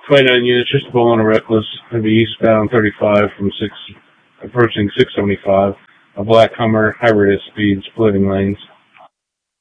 29 units, just pulling a reckless. It'll be eastbound 35 from approaching 675. A black Hummer, high rate of speed, splitting lanes.